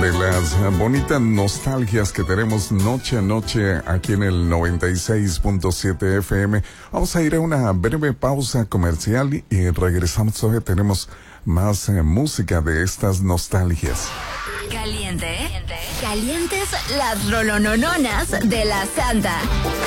de las bonitas nostalgias que tenemos noche a noche aquí en el 96.7 FM. Vamos a ir a una breve pausa comercial y regresamos. Todavía tenemos más música de estas nostalgias. Caliente, calientes las rolonononas de la Santa.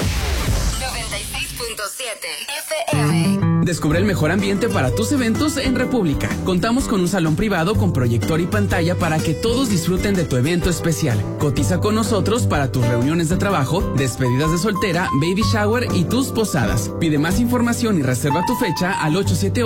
96.7 FM. Descubre el mejor ambiente para tus eventos en República. Contamos con un salón privado con proyector y pantalla para que todos disfruten de tu evento especial. Cotiza con nosotros para tus reuniones de trabajo, despedidas de soltera, baby shower y tus posadas. Pide más información y reserva tu fecha al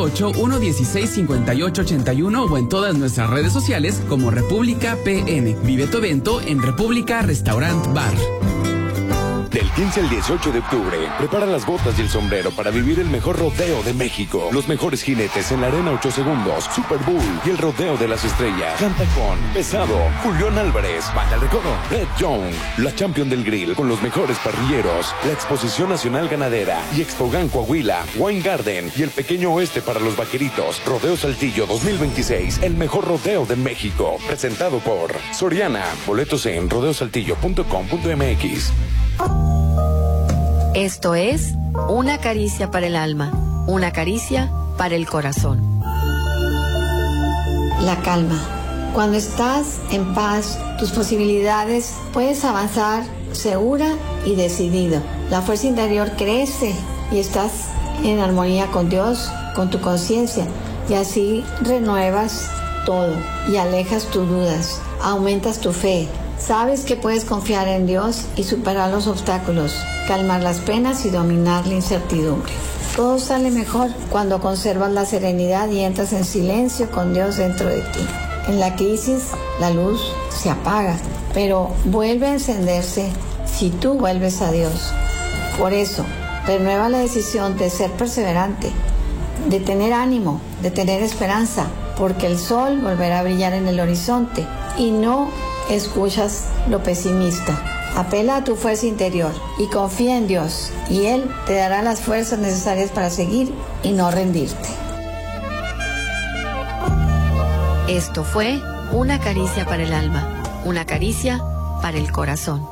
878-116-5881 o en todas nuestras redes sociales como República PN. Vive tu evento en República Restaurant Bar. Del 15 al 18 de octubre, prepara las botas y el sombrero para vivir el mejor rodeo de México. Los mejores jinetes en la Arena 8 Segundos, Super Bull y el Rodeo de las Estrellas. Canta con Pesado, Julián Álvarez, Banda El Recodo, Red Young, la Champion del Grill con los mejores parrilleros, la Exposición Nacional Ganadera y Expogan Coahuila, Wine Garden y el Pequeño Oeste para los Vaqueritos. Rodeo Saltillo 2026, el mejor rodeo de México. Presentado por Soriana. Boletos en rodeosaltillo.com.mx. Esto es Una caricia para el alma, una caricia para el corazón. La calma. Cuando estás en paz, tus posibilidades puedes avanzar segura y decidido. La fuerza interior crece y estás en armonía con Dios, con tu conciencia, y así renuevas todo y alejas tus dudas, aumentas tu fe. Sabes que puedes confiar en Dios y superar los obstáculos, calmar las penas y dominar la incertidumbre. Todo sale mejor cuando conservas la serenidad y entras en silencio con Dios dentro de ti. En la crisis, la luz se apaga, pero vuelve a encenderse si tú vuelves a Dios. Por eso, renueva la decisión de ser perseverante, de tener ánimo, de tener esperanza, porque el sol volverá a brillar en el horizonte y no escuchas lo pesimista. Apela a tu fuerza interior y confía en Dios, y Él te dará las fuerzas necesarias para seguir y no rendirte. Esto fue Una caricia para el alma, una caricia para el corazón.